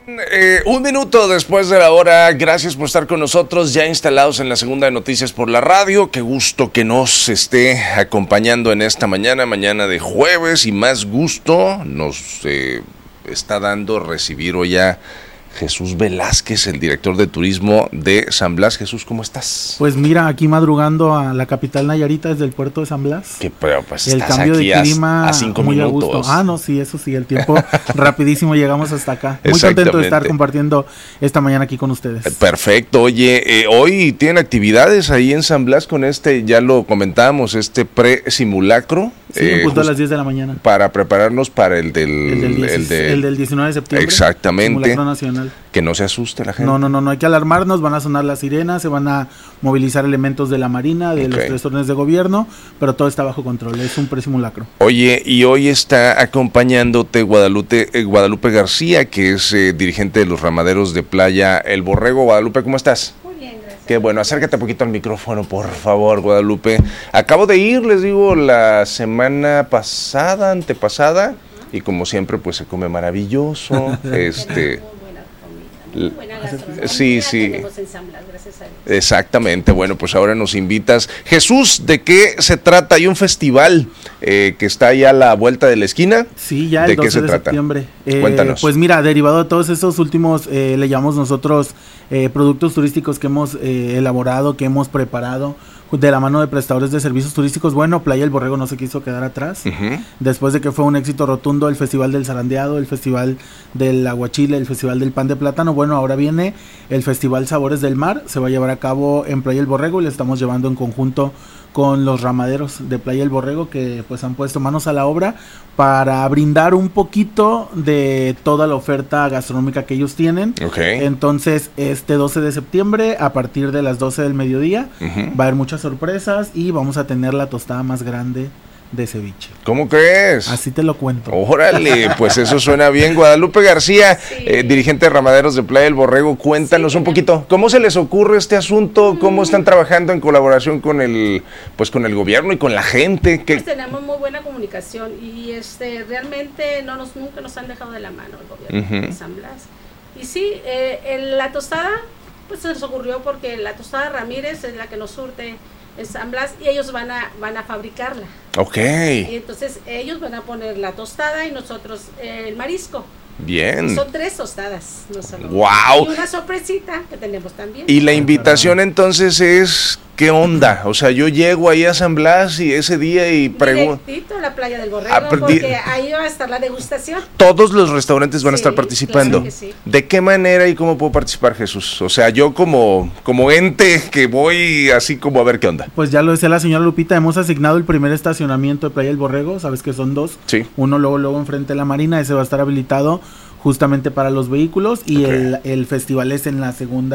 Un minuto después de la hora, gracias por estar con nosotros, ya instalados en la segunda de Noticias por la Radio. Qué gusto que nos esté acompañando en esta mañana de jueves, y más gusto nos está dando recibir hoy a Jesús Velázquez, el director de turismo de San Blas. Jesús, ¿cómo estás? Pues mira, aquí madrugando a la capital nayarita desde el puerto de San Blas. Pero pues el estás cambio aquí de clima a 5 muy minutos. A gusto. No, sí, eso sí, el tiempo rapidísimo llegamos hasta acá. Muy contento de estar compartiendo esta mañana aquí con ustedes. Perfecto. Oye, hoy tienen actividades ahí en San Blas con ya lo comentábamos, pre-simulacro. Sí, punto a las 10 de la mañana. Para prepararnos para el del 19 de septiembre. Exactamente. Simulacro nacional. Que no se asuste la gente. No hay que alarmarnos, van a sonar las sirenas, se van a movilizar elementos de la Marina, de los 3 órdenes de gobierno, pero todo está bajo control, es un presimulacro. Oye, y hoy está acompañándote Guadalupe García, que es dirigente de los ramaderos de Playa El Borrego. Guadalupe, ¿cómo estás? Muy bien, gracias. Qué bueno, acércate un poquito al micrófono, por favor, Guadalupe. Acabo de ir, les digo, la semana antepasada, y como siempre, pues se come maravilloso. Muy buena gastronomía. Sí. Tenemos en San Blas, gracias a Dios. Exactamente, bueno, pues ahora nos invitas. Jesús, ¿de qué se trata? Hay un festival que está ya a la vuelta de la esquina. Sí, ya el 12 de septiembre. Cuéntanos. Pues mira, derivado de todos esos últimos, le llamamos nosotros productos turísticos que hemos elaborado, que hemos preparado de la mano de prestadores de servicios turísticos. Bueno, Playa El Borrego no se quiso quedar atrás. Uh-huh. Después de que fue un éxito rotundo el Festival del Zarandeado, el Festival del Aguachile, el Festival del Pan de Plátano, bueno, ahora viene el Festival Sabores del Mar, se va a llevar a cabo en Playa El Borrego y le estamos llevando en conjunto con los ramaderos de Playa El Borrego, que pues han puesto manos a la obra para brindar un poquito de toda la oferta gastronómica que ellos tienen. Okay. Entonces, este 12 de septiembre, a partir de las 12 del mediodía, uh-huh, va a haber muchas sorpresas y vamos a tener la tostada más grande de ceviche. ¿Cómo crees? Así te lo cuento. Órale, pues eso suena bien. Guadalupe García, sí, dirigente de ramaderos de Playa El Borrego, cuéntanos un poquito, ¿cómo se les ocurre este asunto? ¿Cómo están trabajando en colaboración con el gobierno y con la gente? Pues tenemos muy buena comunicación y realmente nunca nos han dejado de la mano el gobierno, uh-huh, de San Blas. Y sí, la tostada, pues se les ocurrió porque la tostada Ramírez es la que nos surte en San Blas y ellos van a fabricarla. Okay. Y entonces ellos van a poner la tostada y nosotros el marisco. Bien. Son 3 tostadas. No solo wow. Y una sorpresita que tenemos también. Y la invitación entonces es, ¿qué onda? O sea, yo llego ahí a San Blas y ese día y pregunto. Directito a la Playa del Borrego, porque ahí va a estar la degustación. Todos los restaurantes van a estar participando. Claro que sí. ¿De qué manera y cómo puedo participar, Jesús? O sea, yo como ente que voy así como a ver qué onda. Pues ya lo decía la señora Lupita, hemos asignado el primer estacionamiento de Playa del Borrego, sabes que son 2. Sí. Uno luego enfrente de la Marina, ese va a estar habilitado justamente para los vehículos, y okay, el festival es en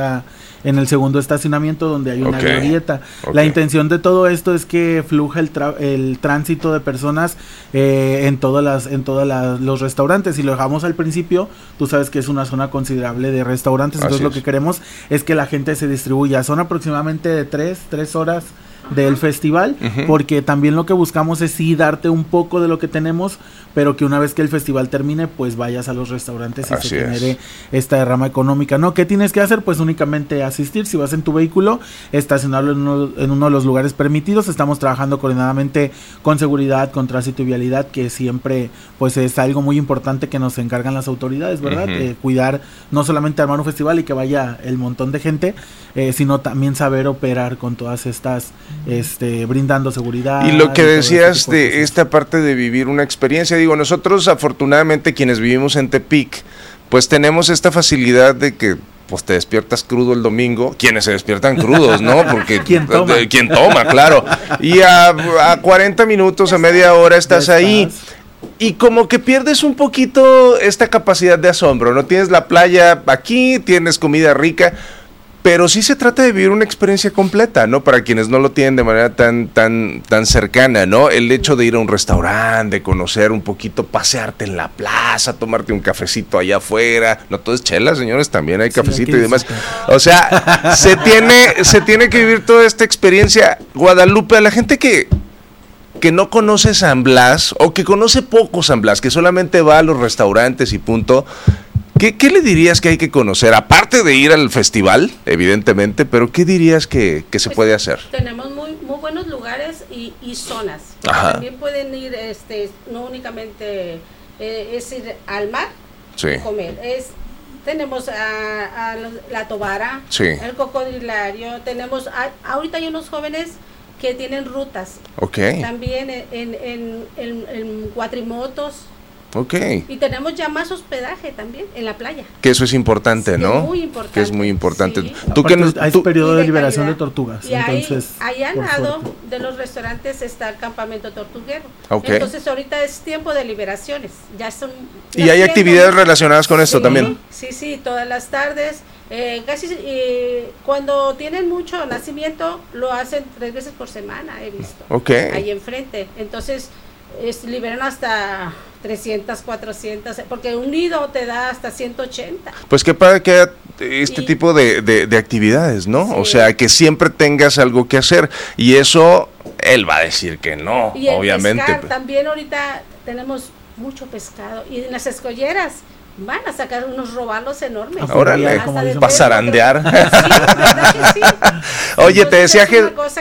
el segundo estacionamiento donde hay una glorieta. Okay. La intención de todo esto es que fluja el tránsito de personas en todos los restaurantes. Si lo dejamos al principio, tú sabes que es una zona considerable de restaurantes, entonces lo que queremos es que la gente se distribuya. Son aproximadamente de 3 horas del festival, uh-huh, porque también lo que buscamos es sí darte un poco de lo que tenemos, pero que una vez que el festival termine, pues vayas a los restaurantes y se genere esta derrama económica, ¿no? ¿Qué tienes que hacer? Pues únicamente asistir, si vas en tu vehículo, estacionarlo en uno de los lugares permitidos. Estamos trabajando coordinadamente con seguridad, con tránsito y vialidad, que siempre pues es algo muy importante que nos encargan las autoridades, ¿verdad? Uh-huh. Cuidar, no solamente armar un festival y que vaya el montón de gente, sino también saber operar con todas estas brindando seguridad. Y lo que decías de esta parte de vivir una experiencia, digo, nosotros afortunadamente quienes vivimos en Tepic, pues tenemos esta facilidad de que pues te despiertas crudo el domingo, quienes se despiertan crudos, ¿no? Porque ¿Quién toma, claro. Y a 40 minutos, a media hora estás ahí. Y como que pierdes un poquito esta capacidad de asombro, ¿no? Tienes la playa aquí, tienes comida rica, pero sí se trata de vivir una experiencia completa, ¿no? Para quienes no lo tienen de manera tan cercana, ¿no? El hecho de ir a un restaurante, de conocer un poquito, pasearte en la plaza, tomarte un cafecito allá afuera. No todo es chela, señores, también hay cafecito y demás. O sea, se tiene que vivir toda esta experiencia. Guadalupe, a la gente que no conoce San Blas, o que conoce poco San Blas, que solamente va a los restaurantes y punto, ¿Qué le dirías que hay que conocer? Aparte de ir al festival, evidentemente, pero ¿qué dirías que se puede hacer? Tenemos muy buenos lugares y zonas. También pueden ir, no únicamente es ir al mar, comer. Tenemos a la Tobara, el Cocodrilario, tenemos, ahorita hay unos jóvenes que tienen rutas. También en cuatrimotos. Y tenemos ya más hospedaje también en la playa. Que eso es importante, ¿no? Es muy importante. Que es muy importante. Sí. Hay periodo de liberación de tortugas. Y entonces, ahí al lado de los restaurantes está el campamento tortuguero. Entonces ahorita es tiempo de liberaciones. Y hay actividades relacionadas con esto también. Sí, todas las tardes. Casi cuando tienen mucho nacimiento lo hacen 3 veces por semana, he visto. Ahí enfrente. Entonces liberan hasta 300, 400, porque un nido te da hasta 180. Pues qué padre que haya tipo de actividades, ¿no? O sea, que siempre tengas algo que hacer, y eso él va a decir que no, y obviamente. Pescar, también ahorita tenemos mucho pescado, y en las escolleras van a sacar unos robalos enormes. Órale, para zarandear. Sí. Oye, entonces, te decía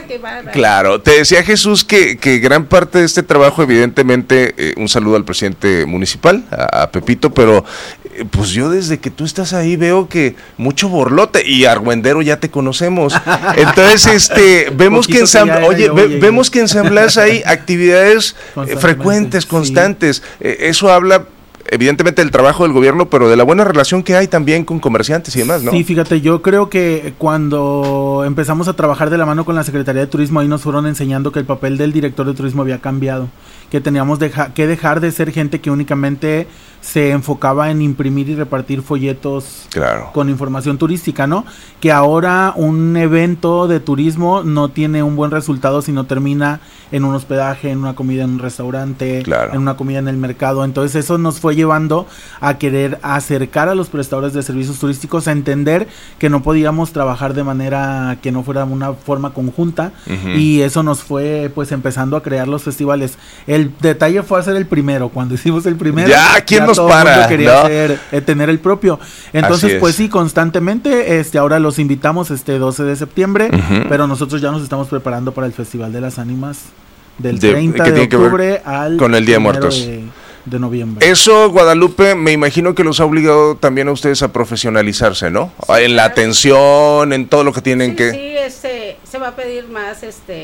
te decía Jesús que gran parte de este trabajo, evidentemente, un saludo al presidente municipal, a Pepito, pero pues yo desde que tú estás ahí veo que mucho borlote, y argüendero ya te conocemos. Entonces, vemos que vemos que en San Blas hay actividades frecuentes, constantes. Eso habla evidentemente del trabajo del gobierno, pero de la buena relación que hay también con comerciantes y demás, ¿no? Sí, fíjate, yo creo que cuando empezamos a trabajar de la mano con la Secretaría de Turismo, ahí nos fueron enseñando que el papel del director de turismo había cambiado, que teníamos que dejar de ser gente que únicamente se enfocaba en imprimir y repartir folletos con información turística, ¿no? Que ahora un evento de turismo no tiene un buen resultado si no termina en un hospedaje, en una comida en un restaurante, en una comida en el mercado. Entonces eso nos fue llevando a querer acercar a los prestadores de servicios turísticos a entender que no podíamos trabajar de manera que no fuera una forma conjunta, y eso nos fue pues empezando a crear los festivales. El detalle fue hacer el primero. Cuando hicimos el primero, ¿quién nos para? Quería tener el propio. Entonces, pues sí, constantemente, ahora los invitamos 12 de septiembre, pero nosotros ya nos estamos preparando para el Festival de las Ánimas del 30 de octubre al con el Día de Muertos de noviembre. Eso, Guadalupe, me imagino que los ha obligado también a ustedes a profesionalizarse, ¿no? Sí, en la atención, en todo lo que tienen que... Sí, se va a pedir más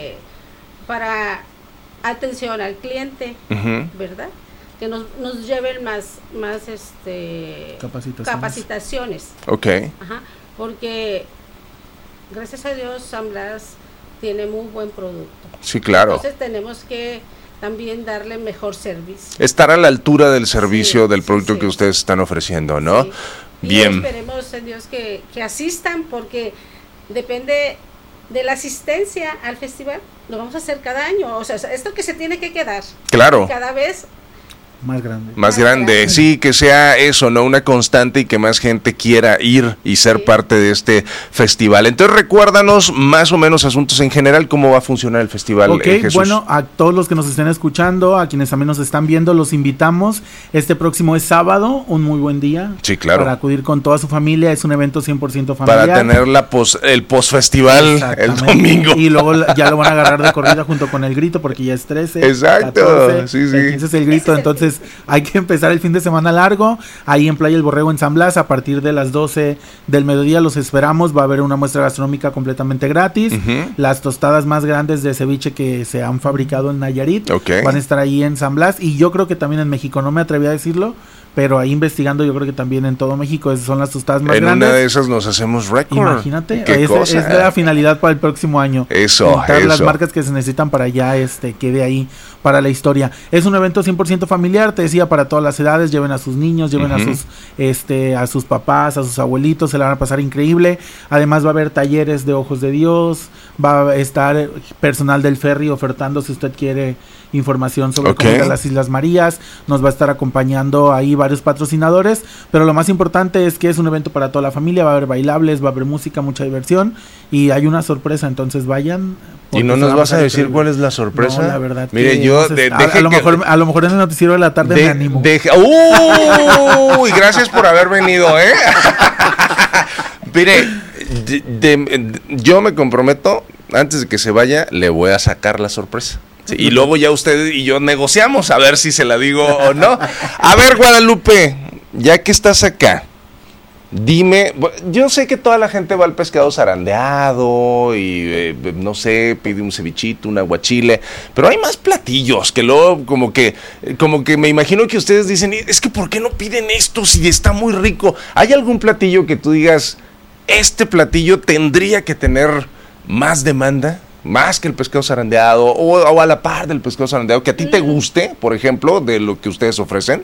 para atención al cliente, ¿verdad? Que nos lleven más capacitaciones. Porque gracias a Dios San Blas tiene muy buen producto. Sí, claro. Entonces tenemos que también darle mejor servicio. Estar a la altura del servicio, del producto que ustedes están ofreciendo, ¿no? Sí. Bien. Y esperemos en Dios que asistan, porque depende de la asistencia al festival. Lo vamos a hacer cada año. O sea, esto que se tiene que quedar. Claro. Cada vez más grande, sí, que sea eso, ¿no? Una constante, y que más gente quiera ir y ser parte de este festival. Entonces, recuérdanos más o menos asuntos en general, cómo va a funcionar el festival. Jesús. Bueno, a todos los que nos estén escuchando, a quienes también nos están viendo, los invitamos. Este próximo es sábado, un muy buen día. Sí, claro. Para acudir con toda su familia, es un evento 100% familiar. Para tener el post-festival el domingo. Y luego ya lo van a agarrar de corrida junto con el grito, porque ya es 13. Exacto, 14, sí. El 15 es el grito, entonces hay que empezar el fin de semana largo, ahí en Playa El Borrego en San Blas, a partir de las 12 del mediodía los esperamos. Va a haber una muestra gastronómica completamente gratis, las tostadas más grandes de ceviche que se han fabricado en Nayarit van a estar ahí en San Blas, y yo creo que también en México, no me atreví a decirlo, pero ahí investigando, yo creo que también en todo México son las tostadas más grandes. En una de esas nos hacemos récord. Imagínate, es la finalidad para el próximo año. Eso. Las marcas que se necesitan para ya quede ahí para la historia. Es un evento 100% familiar, te decía, para todas las edades. Lleven a sus niños, lleven a sus papás, a sus abuelitos, se la van a pasar increíble. Además va a haber talleres de Ojos de Dios, va a estar personal del ferry ofertando si usted quiere información sobre cómo ir a las Islas Marías. Nos va a estar acompañando ahí varios patrocinadores, pero lo más importante es que es un evento para toda la familia, va a haber bailables, va a haber música, mucha diversión y hay una sorpresa, entonces vayan. ¿Y no nos vas a decir cuál es la sorpresa? No, la verdad. Mire, yo a lo mejor en el noticiero de la tarde me animo. ¡Uy! Gracias por haber venido, ¿eh? Mire, yo me comprometo, antes de que se vaya, le voy a sacar la sorpresa. Sí, y luego ya usted y yo negociamos a ver si se la digo o no. A ver, Guadalupe, ya que estás acá, dime, yo sé que toda la gente va al pescado zarandeado y no sé, pide un cevichito, un aguachile, pero hay más platillos que luego como que me imagino que ustedes dicen, es que ¿por qué no piden esto si está muy rico? ¿Hay algún platillo que tú digas, este platillo tendría que tener más demanda? Más que el pescado zarandeado o a la par del pescado zarandeado, que a ti te guste, por ejemplo, de lo que ustedes ofrecen.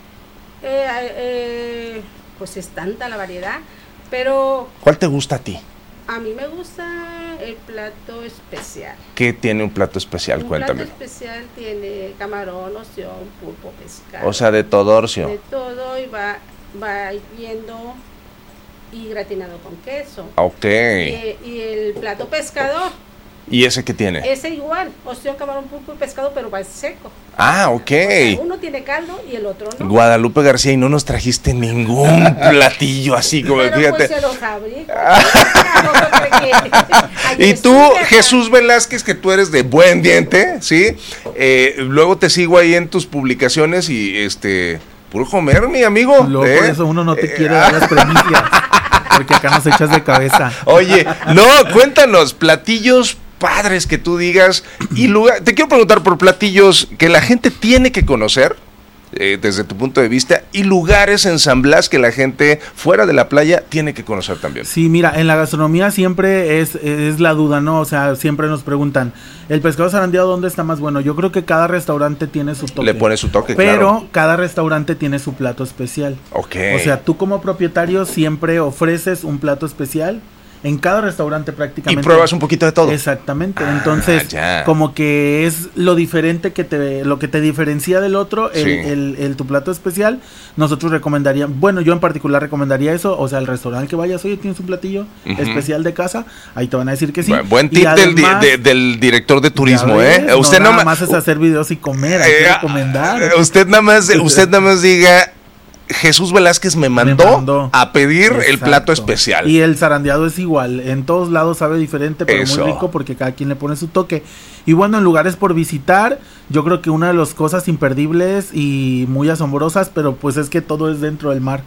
Pues es tanta la variedad, pero... ¿Cuál te gusta a ti? A mí me gusta el plato especial. ¿Qué tiene un plato especial? Cuéntame. Un plato especial tiene camarón, ostión, pulpo, pescado. O sea, de todo, Orcio. De todo, y va hirviendo y gratinado con queso. Ok. Y el plato pescado... ¿Y ese qué tiene? Ese igual, ostión, camarón, pulpo y pescado, pero va seco. Ah, ok. O sea, uno tiene caldo y el otro no. Guadalupe García, y no nos trajiste ningún platillo así como, pero fíjate. Pues se lo fabrico. Y tú, Jesús Velázquez, que tú eres de buen diente, ¿sí? Luego te sigo ahí en tus publicaciones y puro comer, mi amigo. Luego por eso uno no te quiere dar las primicias, porque acá nos echas de cabeza. Oye, no, cuéntanos, platillos padres que tú digas y te quiero preguntar por platillos que la gente tiene que conocer desde tu punto de vista y lugares en San Blas que la gente fuera de la playa tiene que conocer también. Sí, mira, en la gastronomía siempre es la duda, ¿no? O sea, siempre nos preguntan, ¿el pescado zarandeado dónde está más bueno? Yo creo que cada restaurante tiene su toque. Le pone su toque, pero claro. Cada restaurante tiene su plato especial. Ok. O sea, tú como propietario siempre ofreces un plato especial en cada restaurante prácticamente. Y pruebas un poquito de todo. Exactamente. Entonces, como que es lo diferente lo que te diferencia del otro, tu plato especial. Nosotros recomendaríamos, bueno, yo en particular recomendaría eso, o sea, el restaurante que vayas, oye, tienes un platillo especial de casa, ahí te van a decir que sí. Buen tip además, del director de turismo, ves, usted no nada más es hacer videos y comer, hay que recomendar. Usted nada más diga, Jesús Velázquez me mandó a pedir el plato especial. Y el zarandeado es igual, en todos lados sabe diferente, pero muy rico porque cada quien le pone su toque. Y bueno, en lugares por visitar, yo creo que una de las cosas imperdibles y muy asombrosas, pero pues es que todo es dentro del mar.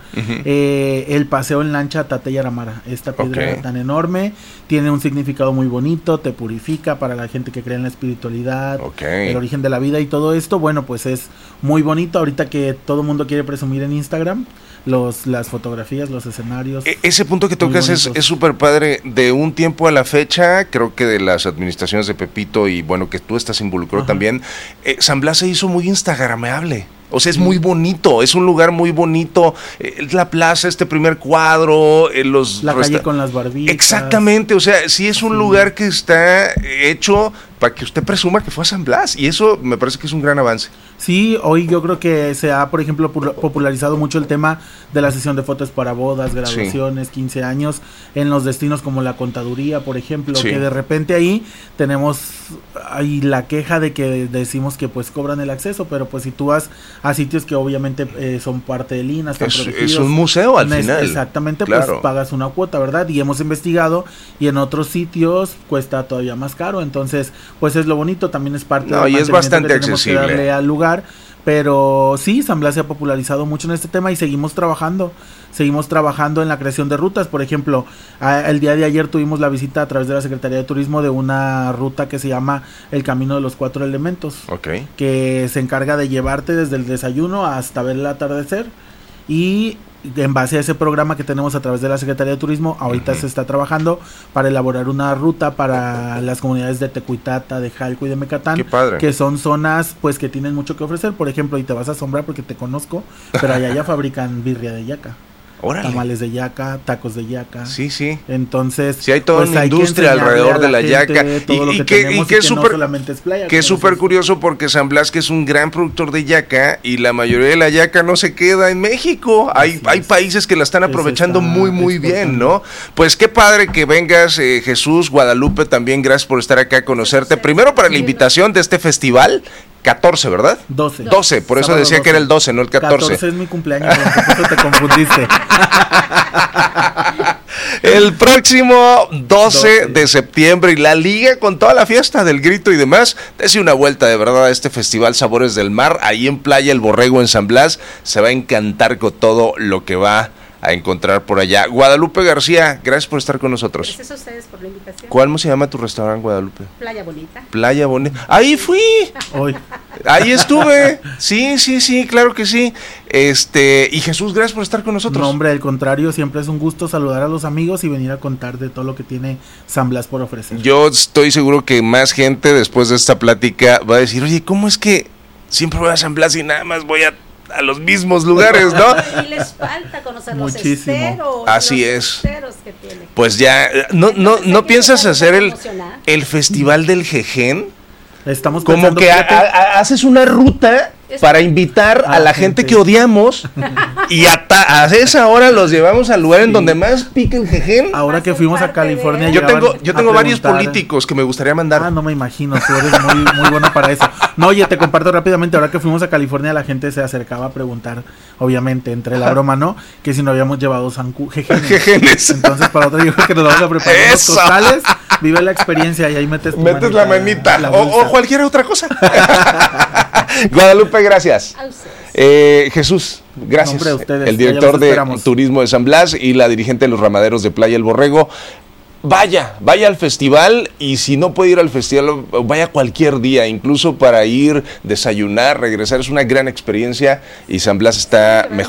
El paseo en lancha Tatey Aramara, esta piedra tan enorme, tiene un significado muy bonito, te purifica para la gente que cree en la espiritualidad, el origen de la vida y todo esto. Bueno, pues es muy bonito ahorita que todo el mundo quiere presumir en Instagram las fotografías, los escenarios. Ese punto que tocas es súper padre. De un tiempo a la fecha, creo que de las administraciones de Pepito y bueno, que tú estás involucrado también, San Blas se hizo muy instagrameable. O sea, es muy bonito, es un lugar muy bonito, la plaza, este primer cuadro, la calle con las barbitas. Exactamente, o sea, sí es un lugar que está hecho para que usted presuma que fue a San Blas, y eso me parece que es un gran avance. Sí, hoy yo creo que se ha, por ejemplo, popularizado mucho el tema de la sesión de fotos para bodas, graduaciones, 15 años, en los destinos como la contaduría, por ejemplo, que de repente ahí tenemos la queja de que decimos que pues cobran el acceso, pero pues si tú vas a sitios que obviamente son parte del INA, están protegidos. Es un museo al final. Exactamente, pues pagas una cuota, ¿verdad? Y hemos investigado y en otros sitios cuesta todavía más caro, entonces pues es lo bonito, también es parte del y es bastante accesible. Que darle al lugar, pero sí, San Blas se ha popularizado mucho en este tema y seguimos trabajando en la creación de rutas. Por ejemplo, el día de ayer tuvimos la visita a través de la Secretaría de Turismo de una ruta que se llama el Camino de los 4 Elementos, que se encarga de llevarte desde el desayuno hasta ver el atardecer, y en base a ese programa que tenemos a través de la Secretaría de Turismo, ahorita se está trabajando para elaborar una ruta para las comunidades de Tecuitata, de Jalco y de Mecatán, que son zonas pues que tienen mucho que ofrecer. Por ejemplo, y te vas a asombrar porque te conozco, pero allá ya fabrican birria de yaca. Órale. Tamales de yaca, tacos de yaca. Sí, sí. Entonces, sí hay toda pues, una industria alrededor de la yaca. Y que es súper, que es súper curioso porque San Blas, que es un gran productor de yaca, y la mayoría de la yaca no se queda en México. Hay países que la están aprovechando muy bien, ¿no? Pues qué padre que vengas, Jesús. Guadalupe, también gracias por estar acá a conocerte. Primero para la invitación de este festival. 14, ¿verdad? 12, por eso decía que era el 12, no el 14. 14 es mi cumpleaños, por eso te confundiste. El próximo 12 de septiembre, y la liga con toda la fiesta del grito y demás. Dese una vuelta de verdad a este festival Sabores del Mar, ahí en Playa El Borrego en San Blas. Se va a encantar con todo lo que va a encontrar por allá. Guadalupe García, gracias por estar con nosotros. Gracias a ustedes por la invitación. ¿Cómo se llama tu restaurante, Guadalupe? Playa Bonita. Playa Bonita. Ahí fui. Hoy. Ahí estuve. Sí, claro que sí. Y Jesús, gracias por estar con nosotros. No, hombre, al contrario, siempre es un gusto saludar a los amigos y venir a contar de todo lo que tiene San Blas por ofrecer. Yo estoy seguro que más gente después de esta plática va a decir, oye, ¿cómo es que siempre voy a San Blas y nada más voy a los mismos lugares, ¿no? Y les falta conocer muchísimo. Los esteros. Así los es. Esteros que tiene. Pues ya, ¿no piensas hacer el festival del Jején? Estamos como que haces una ruta para invitar a la gente que odiamos y a esa hora los llevamos al lugar en donde más pica el Jején. Ahora que fuimos a California, yo tengo varios políticos que me gustaría mandar. No me imagino, tú eres muy bueno para eso. No, oye, te comparto rápidamente, ahora que fuimos a California, la gente se acercaba a preguntar, obviamente, entre la broma, ¿no? Que si no habíamos llevado jejenes. Entonces, para otra, yo creo que nos vamos a preparar unos costales, vive la experiencia y ahí metes la manita, o cualquier otra cosa. Guadalupe, gracias. Jesús, gracias. Nombre a ustedes, el director de Turismo de San Blas y la dirigente de los ramaderos de Playa El Borrego. Vaya al festival, y si no puede ir al festival, vaya cualquier día, incluso para ir, desayunar, regresar. Es una gran experiencia y San Blas está mejor.